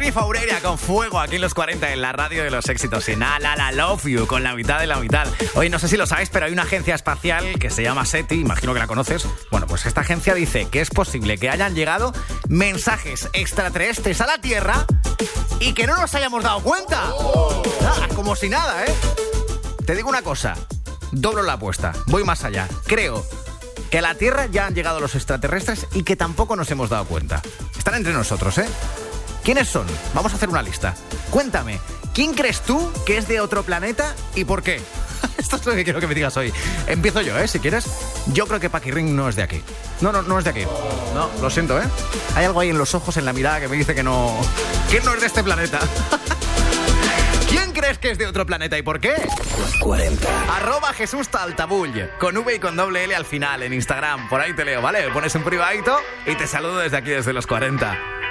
Jenny Foureira con Fuego aquí en los 40 en la radio de los éxitos. En La Love You con la mitad de la mitad. Oye, no sé si lo sabes, pero hay una agencia espacial que se llama SETI, imagino que la conoces. Bueno, pues esta agencia dice que es posible que hayan llegado mensajes extraterrestres a la Tierra y que no nos hayamos dado cuenta. Nada, como si nada, ¿eh? Te digo una cosa, doblo la apuesta, voy más allá. Creo que a la Tierra ya han llegado los extraterrestres y que tampoco nos hemos dado cuenta. Están entre nosotros, ¿eh? ¿Quiénes son? Vamos a hacer una lista. Cuéntame, ¿quién crees tú que es de otro planeta y por qué? Esto es lo que quiero que me digas hoy. Empiezo yo, si quieres. Yo creo que Paquirrín no es de aquí. No es de aquí. No, lo siento, Hay algo ahí en los ojos, en la mirada que me dice que no es de este planeta. ¿Quién crees que es de otro planeta y por qué? Los 40. @JesúsTaltabull, con V y con doble L al final en Instagram. Por ahí te leo, ¿vale? Me pones un privadito y te saludo desde aquí, desde los 40.